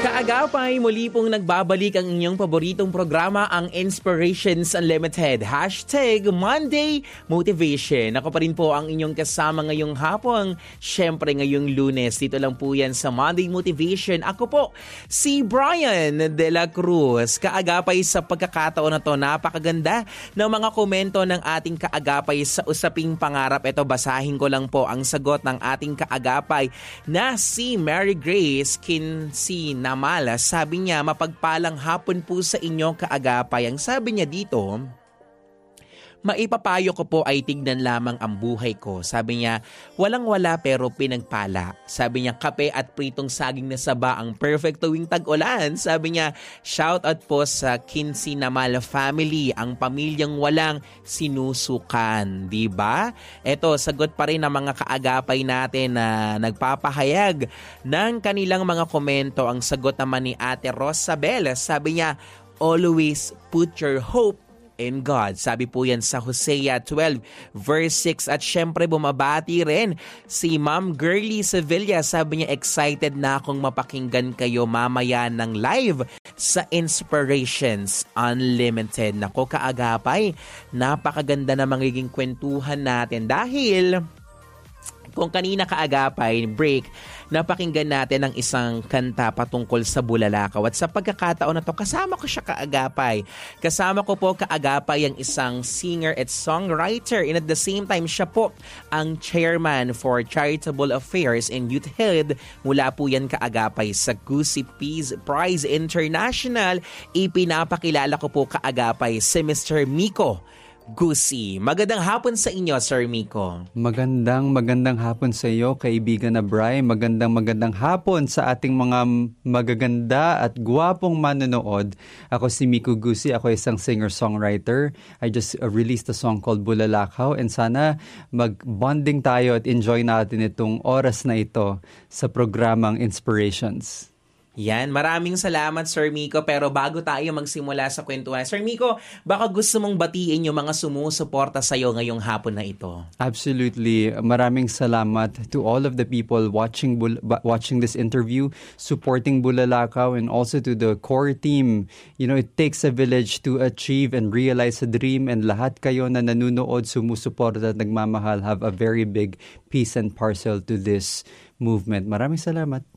Kaagapay, muli pong nagbabalik ang inyong paboritong programa, ang Inspirations Unlimited. Hashtag Monday Motivation. Ako pa rin po ang inyong kasama ngayong hapon. Siyempre ngayong Lunes. Dito lang po yan sa Monday Motivation. Ako po, si Brian De La Cruz. Kaagapay, sa pagkakataon na to, napakaganda ng mga komento ng ating kaagapay sa usaping pangarap. Ito, basahin ko lang po ang sagot ng ating kaagapay na si Mary Grace Kinsey Namala. Sabi niya, mapagpalang hapon po sa inyo kaagapay. Ang sabi niya dito, maipapayo ko po ay tignan lamang ang buhay ko. Sabi niya, walang-wala pero pinagpala. Sabi niya, kape at pritong saging na saba ang perfect tuwing tag-ulan. Sabi niya, shout out po sa Kinsey Namala family, ang pamilyang walang sinusukan. Diba? Ito, sagot pa rin ng mga kaagapay natin na nagpapahayag ng kanilang mga komento. Ang sagot naman ni Ate Rosabel, sabi niya, always put your hope in God. Sabi po yan sa Hosea 12 verse 6. At syempre bumabati rin si Ma'am Girly Sevilla. Sabi niya, excited na akong mapakinggan kayo mamaya ng live sa Inspirations Unlimited. Nako kaagapay, napakaganda na magiging kwentuhan natin dahil kung kanina kaagapay, break, napakinggan natin ang isang kanta patungkol sa bulalakaw. At sa pagkakataon na to, kasama ko siya kaagapay. Kasama ko po kaagapay ang isang singer at songwriter. And at the same time, siya po ang chairman for Charitable Affairs and Youth Head. Mula po yan kaagapay sa Goosey Peace Prize International. Ipinapakilala ko po kaagapay si Mr. Miko Goosey. Magandang hapon sa inyo, Sir Miko. Magandang hapon sa iyo, kaibigan na Bri. Magandang hapon sa ating mga magaganda at gwapong manonood. Ako si Miko Goosey. Ako isang singer-songwriter. I just released a song called Bulalakaw, and sana mag-bonding tayo at enjoy natin itong oras na ito sa programang Inspirations. Yan, maraming salamat Sir Miko, pero bago tayo magsimula sa kwentuhan, Sir Miko, baka gusto mong batiin yung mga sumusuporta sa'yo ngayong hapon na ito. Absolutely. Maraming salamat to all of the people watching this interview, supporting Bulalakaw, and also to the core team. You know, it takes a village to achieve and realize a dream, and lahat kayo na nanunood, sumusuporta at nagmamahal have a very big piece and parcel to this movement. Maraming salamat.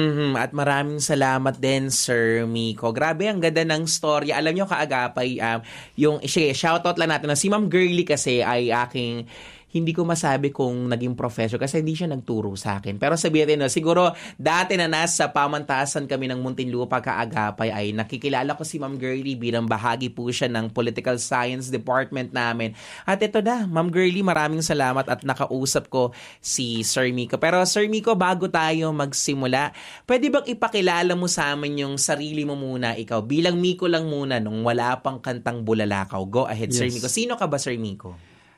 At maraming salamat din, Sir Miko. Grabe, ang ganda ng storya. Alam nyo, kaagapay, yung shoutout lang natin na si Ma'am Girly kasi ay aking, hindi ko masabi kung naging professor kasi hindi siya nagturo sa akin. Pero sabihin natin, siguro dati na nasa pamantasan kami ng Muntinlupa kaagapay ay nakikilala ko si Ma'am Girly bilang bahagi po siya ng Political Science Department namin. At ito na, Ma'am Girly, maraming salamat at nakausap ko si Sir Miko. Pero Sir Miko, bago tayo magsimula, pwede bang ipakilala mo sa amin yung sarili mo muna, ikaw? Bilang Miko lang muna nung wala pang kantang Bulalakaw. Go ahead, yes. Sir Miko. Sino ka ba, Sir Miko?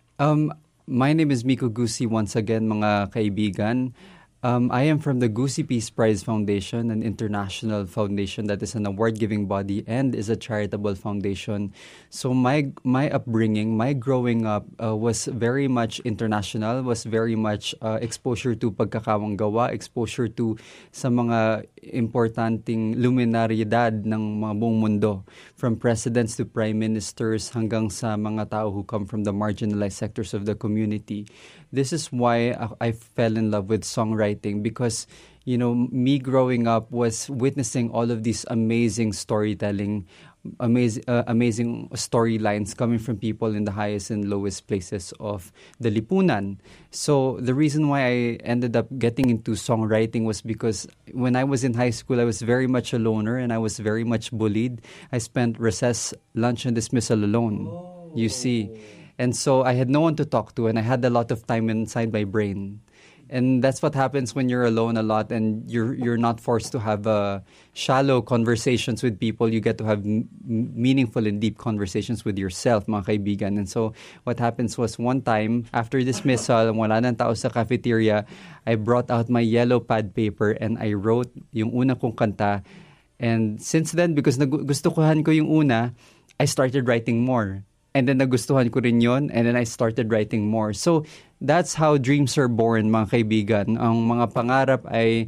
My name is Miko Goosey once again, mga kaibigan. I am from the Goosey Peace Prize Foundation, an international foundation that is an award-giving body and is a charitable foundation. So my upbringing, my growing up was very much international, was very much exposure to pagkakawang gawa, exposure to sa mga importanteng luminaryadad ng mga buong mundo, from presidents to prime ministers hanggang sa mga tao who come from the marginalized sectors of the community. This is why I fell in love with songwriting, because, you know, me growing up was witnessing all of these amazing storytelling, amazing storylines coming from people in the highest and lowest places of the lipunan. So the reason why I ended up getting into songwriting was because when I was in high school, I was very much a loner and I was very much bullied. I spent recess, lunch, and dismissal alone, you see. And so I had no one to talk to, and I had a lot of time inside my brain. And that's what happens when you're alone a lot and you're not forced to have shallow conversations with people. You get to have meaningful and deep conversations with yourself, mga kaibigan. And so what happens was, one time, after dismissal, wala nang tao sa cafeteria, I brought out my yellow pad paper and I wrote yung una kong kanta. And since then, because gustuhan ko yung una, I started writing more. And then nagustuhan ko rin yun, and then I started writing more. So that's how dreams are born, mga kaibigan. Ang mga pangarap ay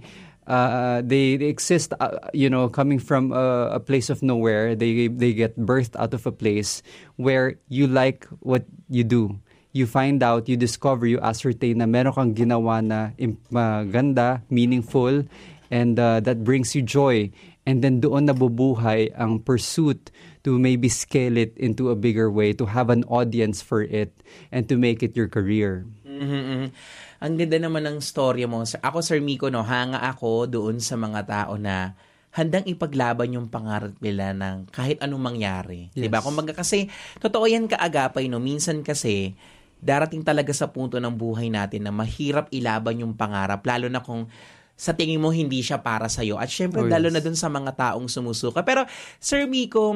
they exist, coming from a place of nowhere. They get birthed out of a place where you like what you do. You find out, you discover, you ascertain na meron kang ginawa na maganda, meaningful, and that brings you joy. And then doon nabubuhay ang pursuit to maybe scale it into a bigger way, to have an audience for it, and to make it your career. Mm-hmm. Ang ganda naman ng storya mo. Ako, Sir Miko, hanga ako doon sa mga tao na handang ipaglaban yung pangarap nila ng kahit anong mangyari. Yes. Diba? Kumbaga kasi, totoo yan kaagapay, minsan kasi, darating talaga sa punto ng buhay natin na mahirap ilaban yung pangarap, lalo na kung sa tingin mo hindi siya para sa'yo. At syempre, lalo na dun sa mga taong sumusuka. Pero, Sir Miko,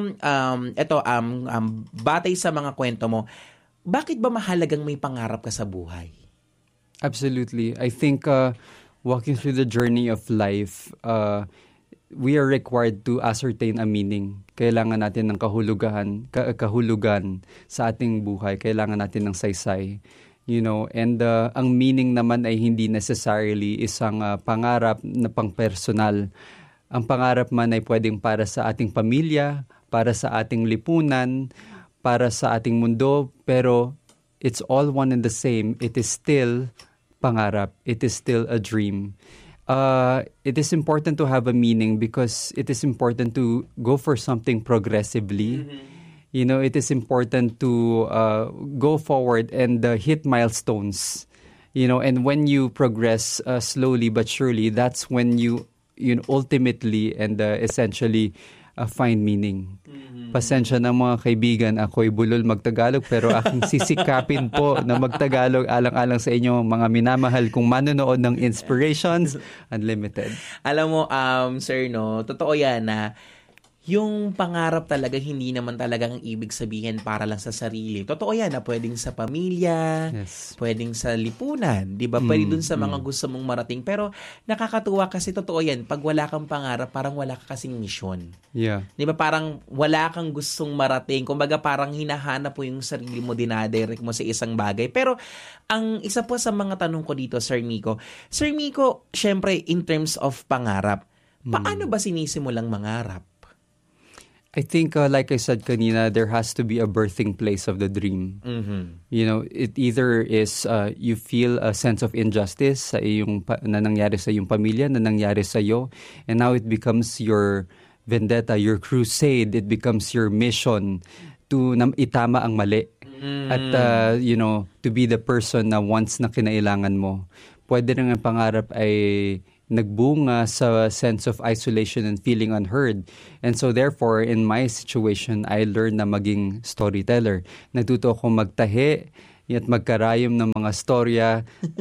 batay sa mga kwento mo, bakit ba mahalagang may pangarap ka sa buhay? Absolutely. I think walking through the journey of life, we are required to ascertain a meaning. Kailangan natin ng kahulugan sa ating buhay. Kailangan natin ng saysay. And ang meaning naman ay hindi necessarily isang pangarap na pang-personal. Ang pangarap man ay pwedeng para sa ating pamilya, para sa ating lipunan, para sa ating mundo, pero it's all one and the same. It is still pangarap. It is still a dream. It is important to have a meaning because it is important to go for something progressively. Mm-hmm. It is important to go forward and hit milestones. And when you progress slowly but surely, that's when you ultimately and essentially find meaning. Mm-hmm. Pasensya na mga kaibigan, ako'y bulol magtagalog pero aking sisikapin po na magtagalog alang-alang sa inyo mga minamahal kong manonood ng Inspirations Unlimited. Alam mo, sir, totoo yan na yung pangarap talaga hindi naman talaga ang ibig sabihin para lang sa sarili. Totoo yan na pwedeng sa pamilya, yes, pwedeng sa lipunan, di ba? Pwede dun sa mga gusto mong marating. Pero nakakatuwa kasi totoo yan, pag wala kang pangarap, parang wala ka kasing misyon. Yeah. Di ba? Parang wala kang gustong marating. Kumbaga parang hinahanap mo yung sarili mo, dinadirect mo sa isang bagay. Pero ang isa po sa mga tanong ko dito, Sir Miko, syempre in terms of pangarap, paano ba sinisimulang mangarap? I think, like I said kanina, there has to be a birthing place of the dream. Mm-hmm. It either is you feel a sense of injustice sa na nangyari sa iyong pamilya, na nangyari sa iyo, and now it becomes your vendetta, your crusade. It becomes your mission to itama ang mali. Mm-hmm. At, to be the person na once na kinailangan mo. Pwede rin ang pangarap ay nagbunga sa sense of isolation and feeling unheard. And so therefore, in my situation, I learned na maging storyteller. Natuto akong magtahi at magkarayom ng mga storya,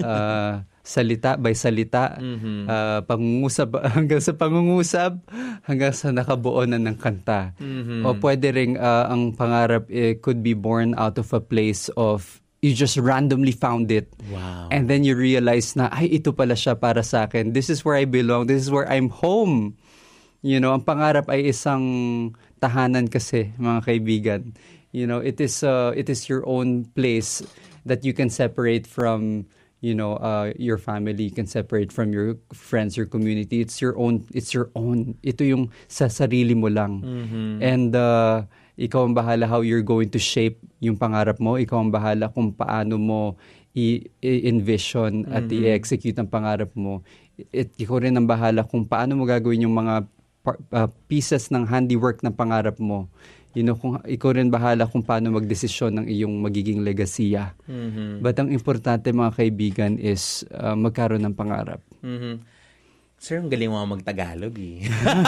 salita by salita, pangungusap hanggang sa pangungusap, hanggang sa nakabuo na ng kanta. Mm-hmm. O pwede rin ang pangarap could be born out of a place of you just randomly found it. Wow. And then you realize na, ito pala siya para sa akin. This is where I belong. This is where I'm home. Ang pangarap ay isang tahanan kasi, mga kaibigan. It is your own place that you can separate from, your family. You can separate from your friends, your community. It's your own. Ito yung sa sarili mo lang. Mm-hmm. And ikaw ang bahala how you're going to shape yung pangarap mo. Ikaw ang bahala kung paano mo i-envision at i-execute ang pangarap mo. Ikaw rin ang bahala kung paano mo gagawin yung mga pieces ng handiwork ng pangarap mo. Kung ikaw rin bahala kung paano magdesisyon ng iyong magiging legasiya. Mm-hmm. But ang importante, mga kaibigan, is magkaroon ng pangarap. Mm-hmm. Sir, ang galing mo magtagalog eh.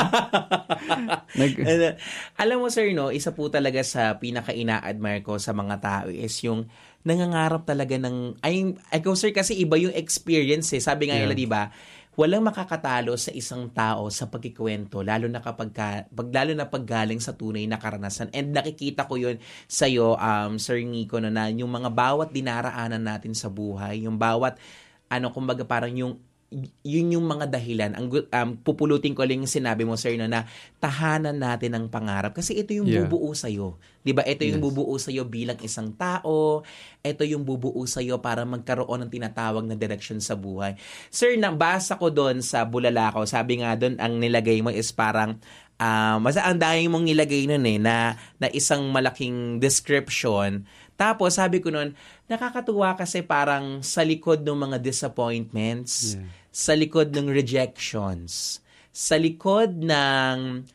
Alam mo, sir, isa po talaga sa pinaka-ina-admire ko sa mga tao is yung nangangarap talaga ng... Ikaw, sir, kasi iba yung experience eh. Sabi nga nila, di ba, walang makakatalo sa isang tao sa pagkikwento, lalo na pag galing sa tunay na karanasan. And nakikita ko yun sa'yo, Sir Nico, na yung mga bawat dinaraanan natin sa buhay, yung bawat, kumbaga parang yung yun yung mga dahilan. Pupulutin ko lang yung sinabi mo, sir, no, na tahanan natin ang pangarap. Kasi ito yung bubuo sa'yo. Diba? Ito yung bubuo sa'yo bilang isang tao. Ito yung bubuo sa'yo para magkaroon ng tinatawag na direksyon sa buhay. Sir, nabasa ko doon sa Bulalakaw, sabi nga doon, ang nilagay mo is parang, basta ang dahil mong nilagay nun na isang malaking description. Tapos sabi ko nun, nakakatuwa kasi parang sa likod ng mga disappointments, sa likod ng rejections, sa likod ng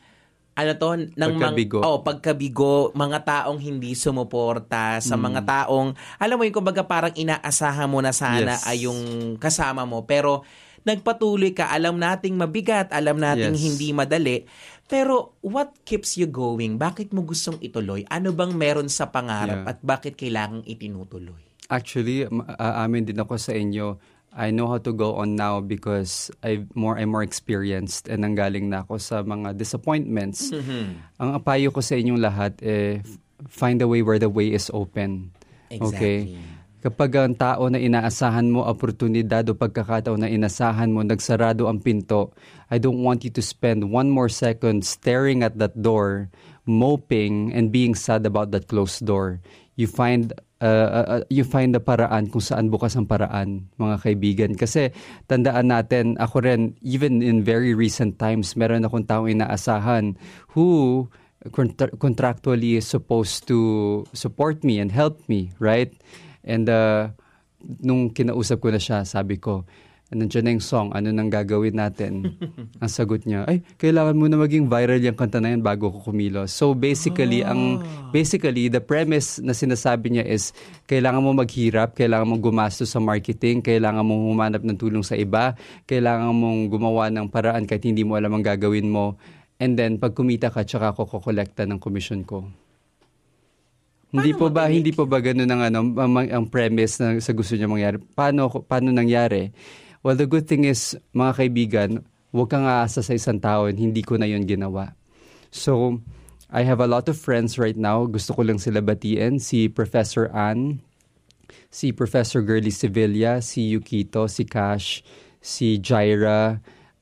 pagkabigo, mga taong hindi sumuporta, sa mga taong, alam mo yung kumbaga parang inaasahan mo na sana ay yung kasama mo, pero nagpatuloy ka, alam nating mabigat, alam nating hindi madali, pero what keeps you going? Bakit mo gustong ituloy? Ano bang meron sa pangarap at bakit kailangang itinutuloy? Actually, amin din ako sa inyo. I know how to go on now because I'm more experienced and nanggaling na ako sa mga disappointments. Ang payo ko sa inyong lahat, find a way where the way is open. Exactly. Okay? Kapag ang tao na inaasahan mo, oportunidad o pagkakataon na inasahan mo, nagsarado ang pinto, I don't want you to spend one more second staring at that door, moping and being sad about that closed door. You find the paraan kung saan bukas ang paraan, mga kaibigan. Kasi tandaan natin, ako rin, even in very recent times, meron akong taong inaasahan who contractually is supposed to support me and help me, right? And nung kinausap ko na siya, sabi ko, nandiyan na yung song, ano nang gagawin natin? Ang sagot niya, ay, kailangan mo na maging viral yung kanta na yan bago ko kumilos. So basically, the premise na sinasabi niya is, kailangan mo maghirap, kailangan mong gumastos sa marketing, kailangan mong humanap ng tulong sa iba, kailangan mong gumawa ng paraan kahit hindi mo alam ang gagawin mo. And then, pag kumita ka, tsaka ako kukolekta ng commission ko. Hindi po ba ganun ang premise na sa gusto niya mangyari? Paano nangyari? Well, the good thing is, mga kaibigan, huwag kang aasa sa isang tao and hindi ko na yun ginawa. So, I have a lot of friends right now. Gusto ko lang sila batiin. Si Professor Ann, si Professor Girly Sevilla, si Yukito, si Cash, si Jaira,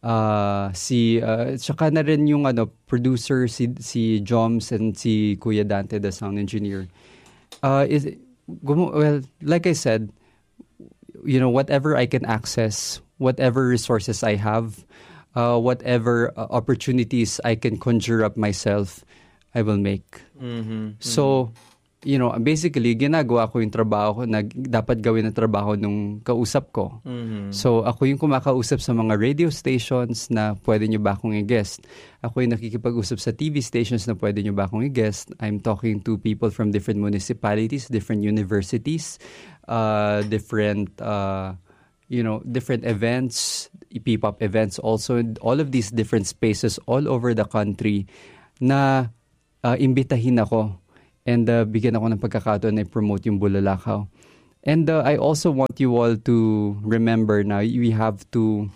tsaka na rin yung producer, si Joms and si Kuya Dante, the sound engineer. Well, like I said, whatever I can access, whatever resources I have, whatever opportunities I can conjure up myself, I will make. So, basically, ginagawa ko yung trabaho na dapat gawin ng trabaho nung kausap ko. So, ako yung kumakausap sa mga radio stations na pwede nyo ba akong i-guest. Ako yung nakikipag-usap sa TV stations na pwede nyo ba akong i-guest. I'm talking to people from different municipalities, different universities, different events, P-pop events also, all of these different spaces all over the country na imbitahin ako. And bigyan ako ng pagkakataon na i-promote yung Bulalakaw. And I also want you all to remember na we have to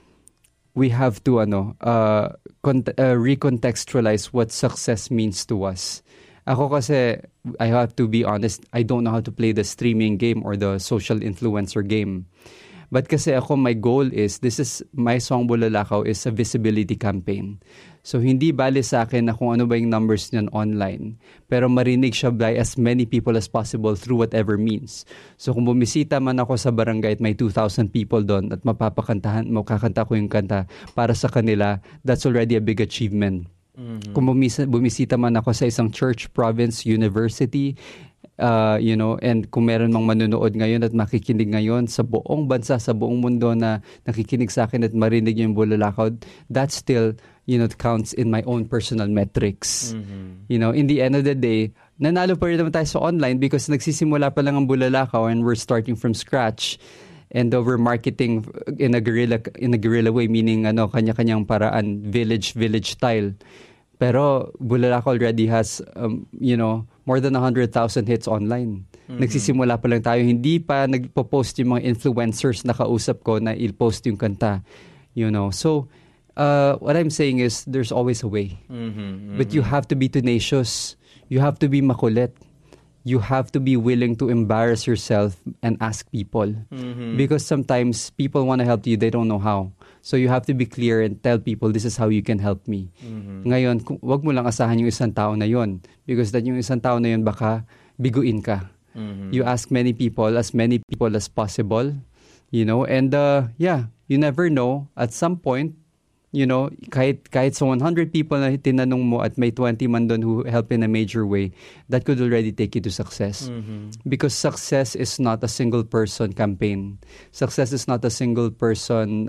recontextualize what success means to us. Ako kasi, I have to be honest, I don't know how to play the streaming game or the social influencer game. But kasi ako, my goal is, my song Bulalakaw is a visibility campaign. So, hindi bali sa akin na kung ano ba yung numbers niyan online. Pero marinig siya by as many people as possible through whatever means. So, kung bumisita man ako sa barangay at may 2,000 people doon at makakanta ko yung kanta para sa kanila, that's already a big achievement. Kung bumisita man ako sa isang church, province, university, and kung meron mang manonood ngayon at makikinig ngayon sa buong bansa, sa buong mundo na nakikinig sa akin at marinig yung Bulalakaw, that still, counts in my own personal metrics. In the end of the day, nanalo pa rin naman tayo sa online because nagsisimula pa lang ang Bulalakaw and we're starting from scratch. And we're marketing in a guerrilla way, meaning kanya-kanyang paraan, village style. Pero Bulalakaw already has more than 100,000 hits online. Nagsisimula pa lang tayo, hindi pa nagpo-post yung mga influencers na kausap ko na i-post yung kanta. So what I'm saying is there's always a way. But you have to be tenacious. You have to be makulit. you have to be willing to embarrass yourself and ask people. Because sometimes people want to help you, they don't know how. So you have to be clear and tell people, this is how you can help me. Ngayon, wag mo lang asahan yung isang tao na yon, because that yung isang tao na yon baka biguin ka. You ask many people as possible, and you never know. At some point, kahit sa 100 people na tinanong mo at may 20 man doon who help in a major way, that could already take you to success. Because success is not a single person campaign. Success is not a single person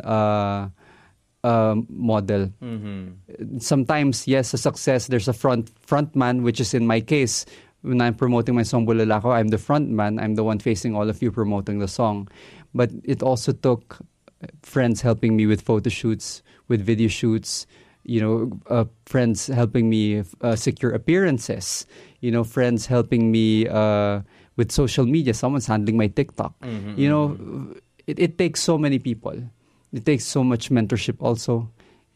model. Sometimes, yes, a success, there's a front man, which is in my case, when I'm promoting my song Bulala Ko, I'm the front man. I'm the one facing all of you promoting the song. But it also took friends helping me with photo shoots, with video shoots, friends helping me secure appearances, friends helping me with social media. Someone's handling my TikTok. It takes so many people. It takes so much mentorship also,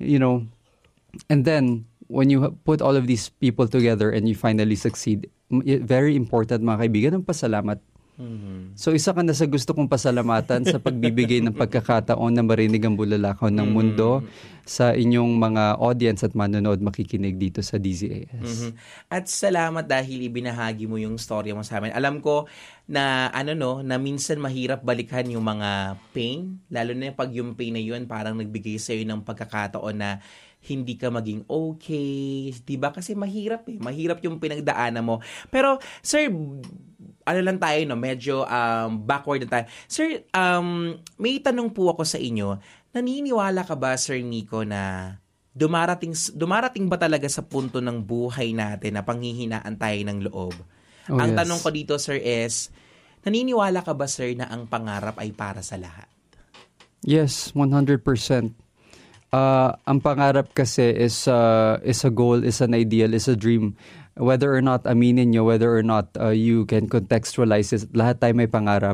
And then, when you put all of these people together and you finally succeed, very important, mga kaibigan, ang pasalamat. So isa ka na sa gusto kong pasalamatan sa pagbibigay ng pagkakataon na marinig ang bulalakaw ng mundo sa inyong mga audience at manonood makikinig dito sa DZAS. At salamat dahil ibinahagi mo yung storya mo sa amin. Alam ko na na minsan mahirap balikan yung mga pain, lalo na pag yung pain na yun parang nagbigay sa iyo ng pagkakataon na hindi ka maging okay, 'di ba? Kasi mahirap mahirap yung pinagdaanan mo. Pero sir, lang tayo, medyo backward na tayo. Sir, may tanong po ako sa inyo. Naniniwala ka ba, Sir Nico, na dumarating ba talaga sa punto ng buhay natin na panghihinaan tayo ng loob? Ang tanong ko dito, sir, is, naniniwala ka ba, sir, na ang pangarap ay para sa lahat? Yes, 100%. Ang pangarap kasi is a goal, is an ideal, is a dream. Whether or not aminin nyo, whether or not you can contextualize it, lahat tayo may pangarap.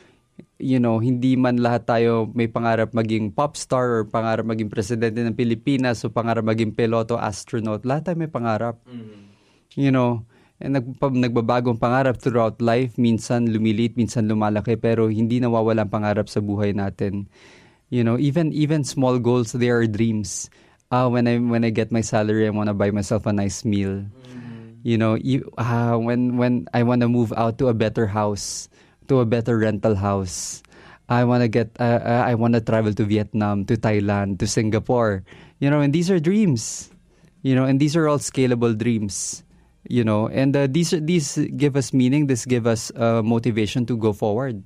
Hindi man lahat tayo may pangarap maging pop star or pangarap maging presidente ng Pilipinas o pangarap maging piloto, astronaut. Lahat tayo may pangarap. And nagbabagong pangarap throughout life. Minsan lumiliit, minsan lumalaki, pero hindi nawawalang pangarap sa buhay natin. Even small goals, they are dreams. When I get my salary, I want to buy myself a nice meal. When I want to move out to a better house, to a better rental house, I want to travel to Vietnam, to Thailand, to Singapore, and these are dreams, and these are all scalable dreams, and these give us meaning, this give us motivation to go forward,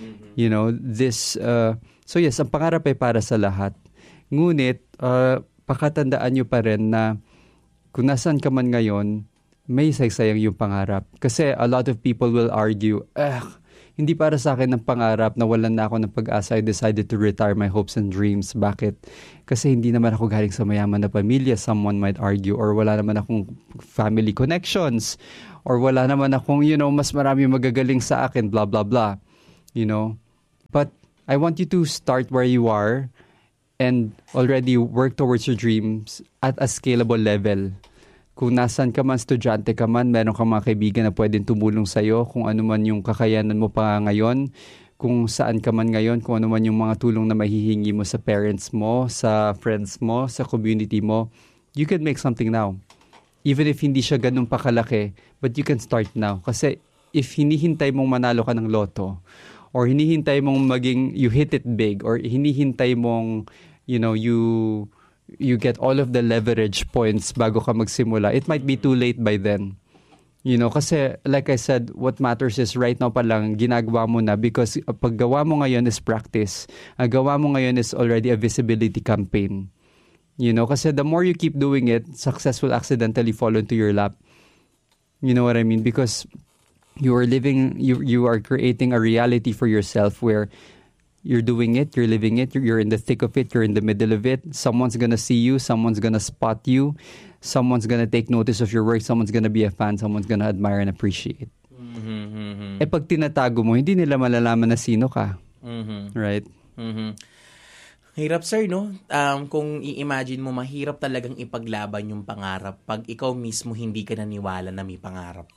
so yes, ang pangarap ay para sa lahat. Ngunit, pakatandaan nyo pa rin na kung nasaan ka man ngayon, may saysayang yung pangarap. Kasi a lot of people will argue, hindi para sa akin ng pangarap, nawalan na ako ng pag-asa, I decided to retire my hopes and dreams. Bakit? Kasi hindi naman ako galing sa mayaman na pamilya, someone might argue, or wala naman akong family connections, or wala naman akong, mas marami magagaling sa akin, blah, blah, blah. But I want you to start where you are and already work towards your dreams at a scalable level. Kung nasan ka man, estudyante ka man, meron kang mga kaibigan na pwedeng tumulong sa'yo, kung ano man yung kakayanan mo pa ngayon, kung saan ka man ngayon, kung ano man yung mga tulong na mahihingi mo sa parents mo, sa friends mo, sa community mo, you can make something now. Even if hindi siya ganun pa kalaki, but you can start now. Kasi if hinihintay mong manalo ka ng loto, or hinihintay mong you hit it big, or hinihintay mong, you get all of the leverage points bago ka magsimula, it might be too late by then. Kasi like I said, what matters is right now pa lang, ginagawa mo na, because paggawa mo ngayon is practice. Ang gawa mo ngayon is already a visibility campaign. Kasi the more you keep doing it, success will accidentally fall into your lap. You know what I mean? Because you are creating a reality for yourself where you're doing it, you're living it, you're in the thick of it, you're in the middle of it. Someone's gonna see you, someone's gonna spot you, someone's gonna take notice of your work, someone's gonna be a fan, someone's gonna admire and appreciate. Pag tinatago mo, hindi nila malalaman na sino ka. Right? Hirap, sir, no? Kung i-imagine mo, mahirap talagang ipaglaban yung pangarap pag ikaw mismo hindi ka naniwala na may pangarap ka.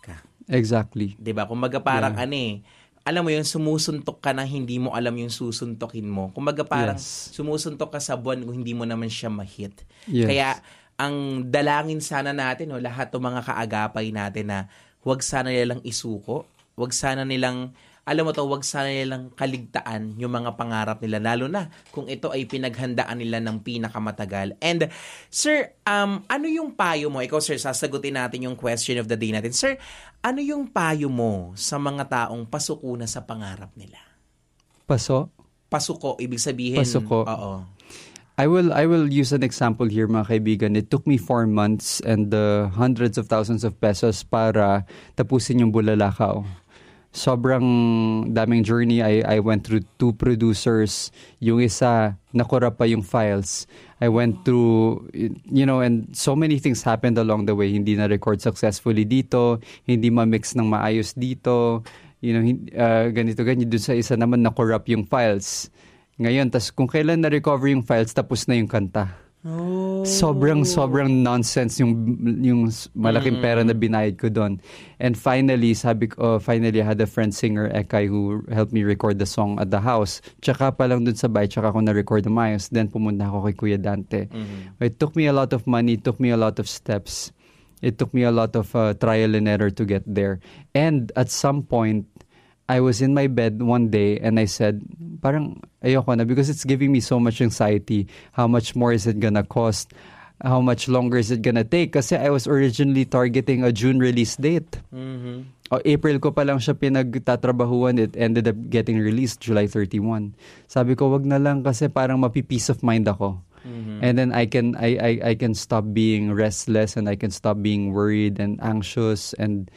Exactly. 'Di ba? Kumbaga parang alam mo yun, sumusuntok ka na hindi mo alam yung susuntokin mo. Kumbaga parang sumusuntok ka sa buwan kung hindi mo naman siya ma-hit. Yes. Kaya ang dalangin sana natin, lahat ng mga kaagapay natin na huwag sana nilang isuko, huwag sana nilang kaligtaan yung mga pangarap nila, lalo na kung ito ay pinaghandaan nila ng pinakamatagal. And sir, ano yung payo mo? Ikaw sir, sasagutin natin yung question of the day natin. Sir, ano yung payo mo sa mga taong pasuko na sa pangarap nila? Pasuko, ibig sabihin. Pasuko. Oo. I will use an example here, mga kaibigan. It took me 4 months and hundreds of thousands of pesos para tapusin yung Bulalakaw. Sobrang daming journey. I went through 2 producers. Yung isa, nakura pa yung files. I went through, and so many things happened along the way. Hindi na-record successfully dito. Hindi ma-mix ng maayos dito. Ganito. Doon sa isa naman, na-corrupt yung files. Ngayon, kung kailan na-recover yung files, tapos na yung kanta. Oh. Sobrang nonsense yung malaking pera na binayad ko doon. And finally, I had a friend singer, Ekay, who helped me record the song at the house. Tsaka pa lang doon sa bahay, tsaka ako na-record na maayos. Then pumunta ako kay Kuya Dante. It took me a lot of money, it took me a lot of steps. It took me a lot of trial and error to get there. And at some point, I was in my bed one day and I said, parang ayoko na because it's giving me so much anxiety. How much more is it gonna cost? How much longer is it gonna take? Kasi I was originally targeting a June release date. April ko pa lang siya pinagtatrabahuan. It ended up getting released July 31. Sabi ko, wag na lang kasi parang mapi-peace of mind ako. And then I can stop being restless and I can stop being worried and anxious and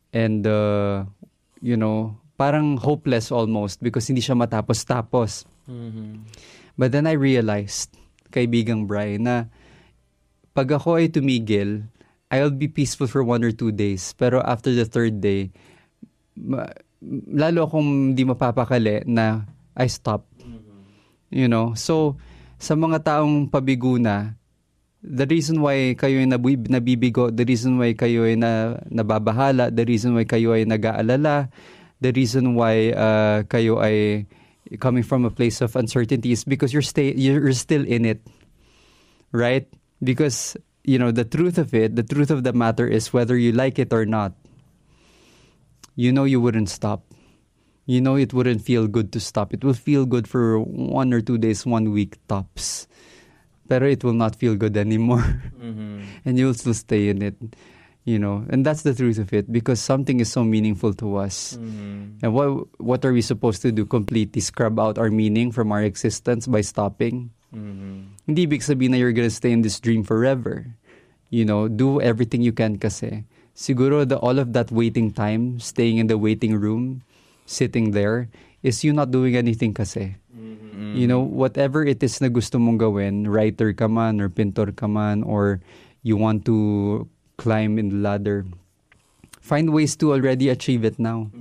parang hopeless almost because hindi siya matapos-tapos. But then I realized, kaibigang Brian, na pag ako ay tumigil, I'll be peaceful for 1 or 2 days. Pero after the 3rd day, lalo akong hindi mapapakali na I stop. So, sa mga taong pabigo na, the reason why kayo ay nabibigo, the reason why kayo ay nababahala, the reason why kayo ay nag-aalala, the reason why kayo ay coming from a place of uncertainty is because you're still in it, right? Because the truth of the matter is whether you like it or not, you wouldn't stop. It wouldn't feel good to stop. It will feel good for 1 or 2 days, 1 week tops, pero it will not feel good anymore, and you'll still stay in it. And that's the truth of it because something is so meaningful to us. And what are we supposed to do? Completely scrub out our meaning from our existence by stopping? Hindi ibig sabihin na you're gonna stay in this dream forever. Do everything you can kasi. Siguro all of that waiting time, staying in the waiting room, sitting there, is you not doing anything kasi. Whatever it is na gusto mong gawin, writer ka man or pintor ka man or you want to climb in the ladder, find ways to already achieve it now.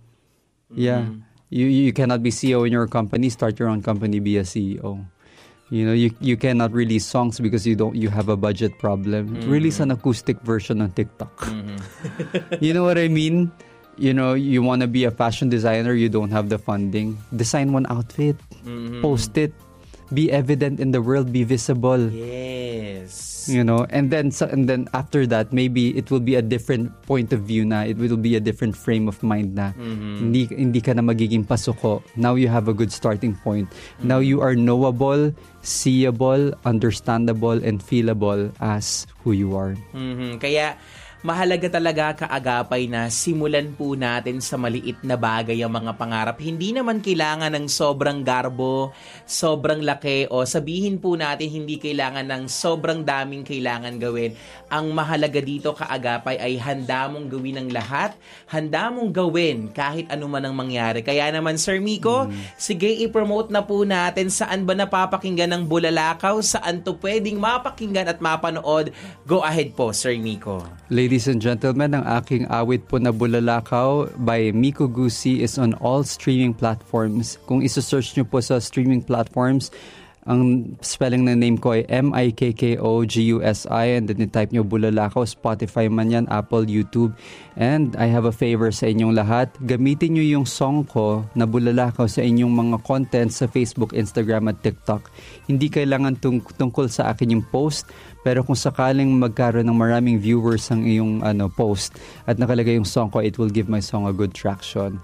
You cannot be CEO in your company, start your own company, be a CEO. You cannot release songs because you have a budget problem. Release an acoustic version on TikTok. You know what I mean? You want to be a fashion designer, you don't have the funding, design one outfit, post it, be evident in the world, be visible. Yes. And then after that, maybe it will be a different point of view na. It will be a different frame of mind na. Hindi ka na magiging pasuko. Now you have a good starting point. Now you are knowable, seeable, understandable, and feelable as who you are. Kaya mahalaga talaga kaagapay na simulan po natin sa maliit na bagay ang mga pangarap. Hindi naman kailangan ng sobrang garbo, sobrang laki, o sabihin po natin hindi kailangan ng sobrang daming kailangan gawin. Ang mahalaga dito kaagapay ay handa mong gawin ang lahat, handa mong gawin kahit ano man ang mangyari. Kaya naman Sir Miko, sige i-promote na po natin saan ba napapakinggan ng Bulalakaw, saan to pwedeng mapakinggan at mapanood. Go ahead po Sir Miko. Ladies and gentlemen, ang aking awit po na Bulalakaw by Miko Guzzi is on all streaming platforms. Kung isa-search nyo po sa streaming platforms, Ang spelling ng name ko ay Mikkogusi, and then type nyo Bulalakaw, Spotify man yan, Apple, YouTube. And I have a favor sa inyong lahat. Gamitin nyo yung song ko na Bulalakaw sa inyong mga content sa Facebook, Instagram at TikTok. Hindi kailangan tungkol sa akin yung post, pero kung sakaling magkaroon ng maraming viewers ang iyong post at nakalagay yung song ko, it will give my song a good traction.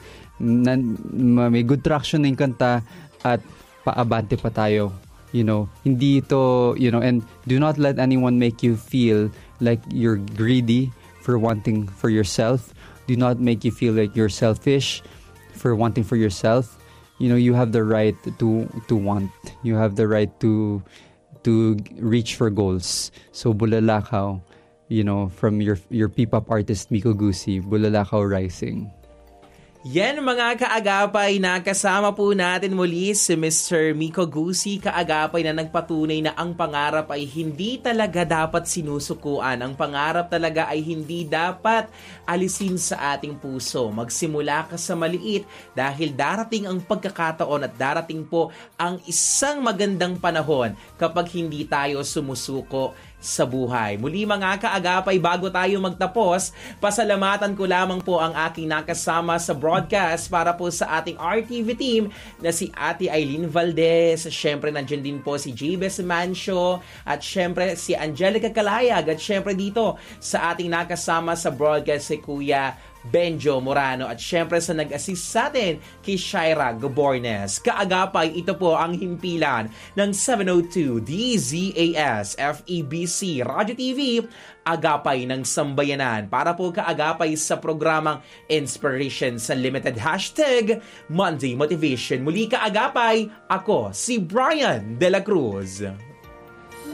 May good traction na yung kanta at paabante pa tayo. Hindi ito, and do not let anyone make you feel like you're greedy for wanting for yourself. Do not make you feel like you're selfish for wanting for yourself. You have the right to want. You have the right to reach for goals. So Bulalakaw, from your P-pop artist Miko Gusi, Bulalakaw Rising. Yan mga kaagapay, nakasama po natin muli si Mr. Miko Gusi, kaagapay na nagpatunay na ang pangarap ay hindi talaga dapat sinusukuan. Ang pangarap talaga ay hindi dapat alisin sa ating puso. Magsimula ka sa maliit dahil darating ang pagkakataon at darating po ang isang magandang panahon kapag hindi tayo sumusuko sa buhay. Muli mga kaagapay, bago tayo magtapos, pasalamatan ko lamang po ang aking nakasama sa broadcast para po sa ating RTV team na si Ate Eileen Valdez. Siyempre nandiyan din po si Jabez Mancio at siyempre si Angelica Calayag at siyempre dito sa ating nakasama sa broadcast si Kuya Benjo Morano at syempre sa nag-assist sa atin kay Shaira Gabornes. Kaagapay, ito po ang himpilan ng 702 DZAS FEBC Radio TV, Agapay ng Sambayanan. Para po kaagapay sa programang Inspirations Unlimited #Monday Motivation. Muli kaagapay, ako si Brian De La Cruz.